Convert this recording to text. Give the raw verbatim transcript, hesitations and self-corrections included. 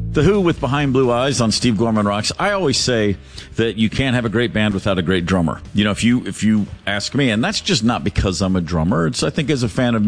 The Who with Behind Blue Eyes on Steve Gorman Rocks. I always say that you can't have a great band without a great drummer. You know, if you if you ask me, and that's just not because I'm a drummer. It's, I think, as a fan of